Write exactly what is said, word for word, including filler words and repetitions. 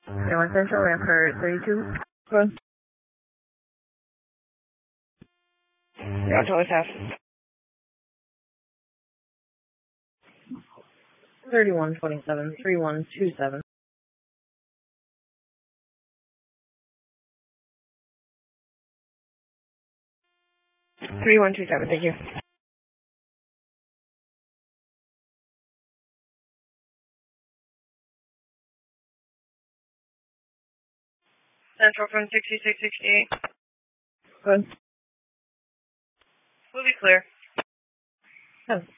One Central, Rampart thirty-two. Good. Roger, what's half? thirty-one twenty-seven, three one two seven. three one two seven, thank you. Central from sixty-six sixty-eight. Good. We'll be clear. Good.